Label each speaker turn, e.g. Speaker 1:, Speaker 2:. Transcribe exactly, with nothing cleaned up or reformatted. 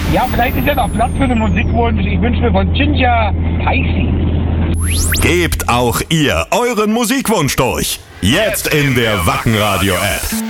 Speaker 1: Ja, vielleicht ist ja noch Platz für den Musikwunsch. Ich wünsche mir von Ginger Pisces.
Speaker 2: Gebt auch ihr euren Musikwunsch durch. Jetzt in der Wacken Radio App.